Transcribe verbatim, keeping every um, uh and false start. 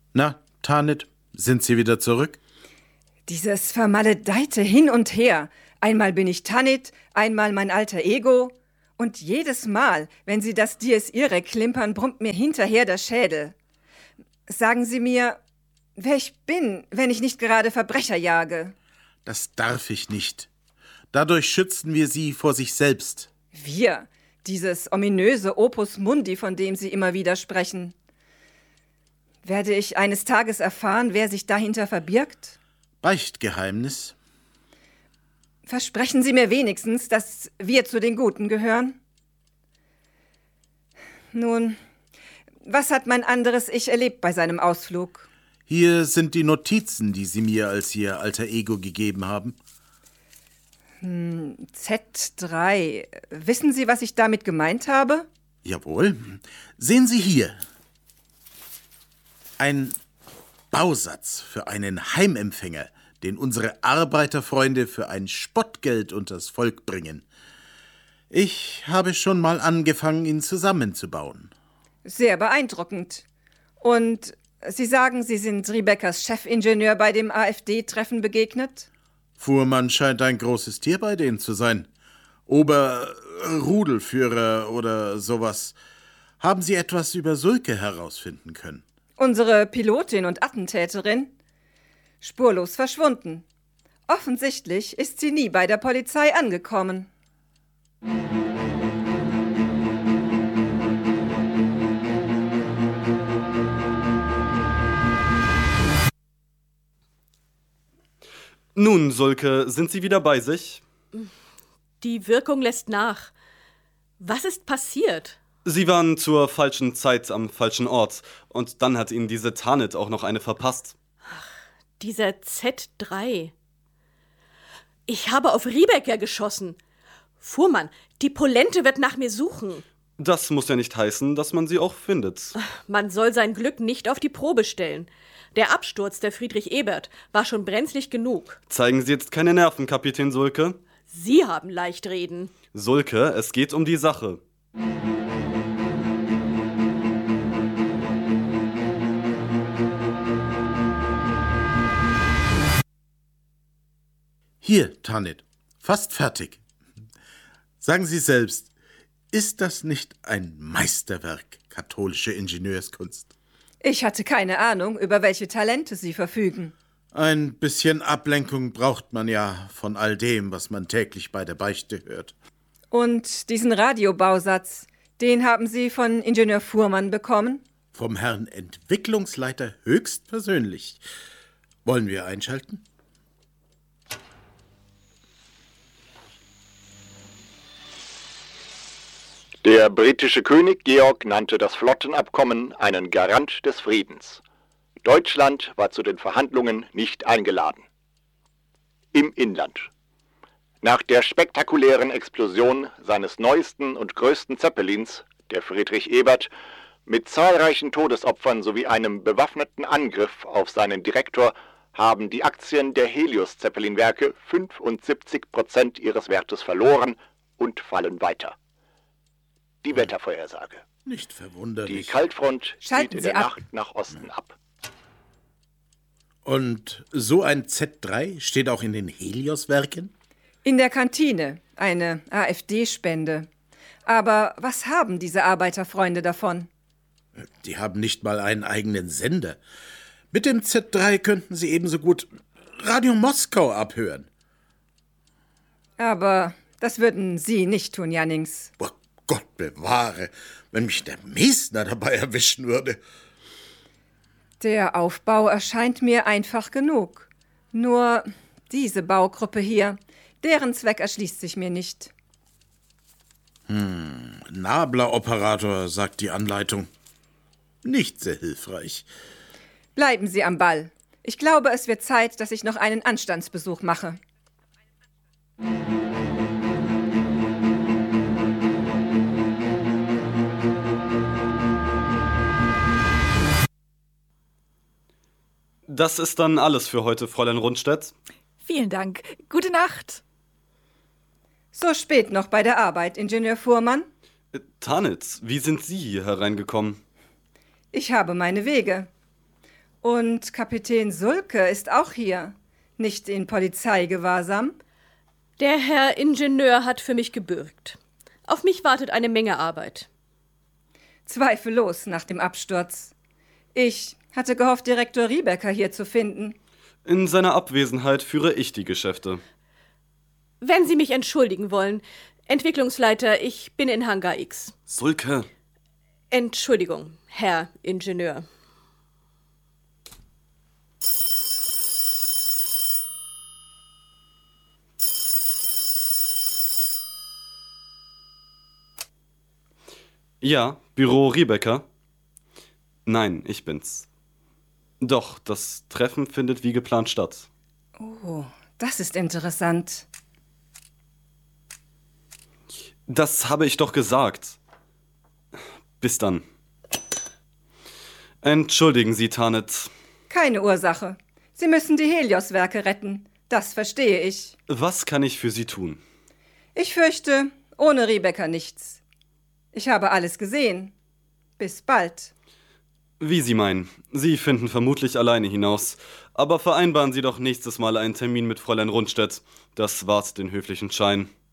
Na, Tanit, sind Sie wieder zurück? Dieses vermaledeite Hin und Her. Einmal bin ich Tanit, einmal mein alter Ego. Und jedes Mal, wenn Sie das Dies Irae klimpern, brummt mir hinterher der Schädel. Sagen Sie mir, wer ich bin, wenn ich nicht gerade Verbrecher jage. Das darf ich nicht. Dadurch schützen wir Sie vor sich selbst. Wir? Dieses ominöse Opus Mundi, von dem Sie immer wieder sprechen. Werde ich eines Tages erfahren, wer sich dahinter verbirgt? Beichtgeheimnis? Versprechen Sie mir wenigstens, dass wir zu den Guten gehören? Nun, was hat mein anderes Ich erlebt bei seinem Ausflug? Hier sind die Notizen, die Sie mir als Ihr alter Ego gegeben haben. Hm, Z drei. Wissen Sie, was ich damit gemeint habe? Jawohl. Sehen Sie hier. Ein Bausatz für einen Heimempfänger, den unsere Arbeiterfreunde für ein Spottgeld unters Volk bringen. Ich habe schon mal angefangen, ihn zusammenzubauen. Sehr beeindruckend. Und Sie sagen, Sie sind Rebekkas Chefingenieur bei dem A f D-Treffen begegnet? Fuhrmann scheint ein großes Tier bei denen zu sein. Oberrudelführer oder sowas. Haben Sie etwas über Sulke herausfinden können? Unsere Pilotin und Attentäterin? Spurlos verschwunden. Offensichtlich ist sie nie bei der Polizei angekommen. Nun, Sulke, sind Sie wieder bei sich? Die Wirkung lässt nach. Was ist passiert? Sie waren zur falschen Zeit am falschen Ort. Und dann hat Ihnen diese Tanit auch noch eine verpasst. Ach, dieser Z drei. Ich habe auf Rebekka geschossen. Fuhrmann, die Polente wird nach mir suchen. Das muss ja nicht heißen, dass man sie auch findet. Man soll sein Glück nicht auf die Probe stellen. Der Absturz der Friedrich Ebert war schon brenzlig genug. Zeigen Sie jetzt keine Nerven, Kapitän Sulke. Sie haben leicht reden. Sulke, es geht um die Sache. Hier, Tanit, fast fertig. Sagen Sie selbst, ist das nicht ein Meisterwerk katholischer Ingenieurskunst? Ich hatte keine Ahnung, über welche Talente Sie verfügen. Ein bisschen Ablenkung braucht man ja von all dem, was man täglich bei der Beichte hört. Und diesen Radiobausatz, den haben Sie von Ingenieur Fuhrmann bekommen? Vom Herrn Entwicklungsleiter höchstpersönlich. Wollen wir einschalten? Der britische König Georg nannte das Flottenabkommen einen Garant des Friedens. Deutschland war zu den Verhandlungen nicht eingeladen. Im Inland. Nach der spektakulären Explosion seines neuesten und größten Zeppelins, der Friedrich Ebert, mit zahlreichen Todesopfern sowie einem bewaffneten Angriff auf seinen Direktor, haben die Aktien der Helios-Zeppelin-Werke fünfundsiebzig Prozent ihres Wertes verloren und fallen weiter. Die Wettervorhersage. Nicht verwunderlich. Die Kaltfront Schalten zieht in Sie der ab. Nacht nach Osten ab. Und so ein Z drei steht auch in den Helios-Werken? In der Kantine, eine A f D-Spende. Aber was haben diese Arbeiterfreunde davon? Die haben nicht mal einen eigenen Sender. Mit dem Z drei könnten sie ebenso gut Radio Moskau abhören. Aber das würden Sie nicht tun, Jannings. Boah, Gott bewahre, wenn mich der Mesner dabei erwischen würde. Der Aufbau erscheint mir einfach genug. Nur diese Baugruppe hier, deren Zweck erschließt sich mir nicht. Hm, Nabler-Operator, sagt die Anleitung. Nicht sehr hilfreich. Bleiben Sie am Ball. Ich glaube, es wird Zeit, dass ich noch einen Anstandsbesuch mache. Das ist dann alles für heute, Fräulein Rundstedt. Vielen Dank. Gute Nacht. So spät noch bei der Arbeit, Ingenieur Fuhrmann? Äh, Tanit, wie sind Sie hier hereingekommen? Ich habe meine Wege. Und Kapitän Sulke ist auch hier. Nicht in Polizeigewahrsam? Der Herr Ingenieur hat für mich gebürgt. Auf mich wartet eine Menge Arbeit. Zweifellos nach dem Absturz. Ich hatte gehofft, Direktor Riebecker hier zu finden. In seiner Abwesenheit führe ich die Geschäfte. Wenn Sie mich entschuldigen wollen, Entwicklungsleiter, ich bin in Hangar X. Sulke. Entschuldigung, Herr Ingenieur. Ja, Büro Riebecker? Nein, ich bin's. Doch, das Treffen findet wie geplant statt. Oh, das ist interessant. Das habe ich doch gesagt. Bis dann. Entschuldigen Sie, Tanit. Keine Ursache. Sie müssen die Helios-Werke retten. Das verstehe ich. Was kann ich für Sie tun? Ich fürchte, ohne Riebecker nichts. Ich habe alles gesehen. Bis bald. Wie Sie meinen. Sie finden vermutlich alleine hinaus. Aber vereinbaren Sie doch nächstes Mal einen Termin mit Fräulein Rundstedt. Das wahrt den höflichen Schein.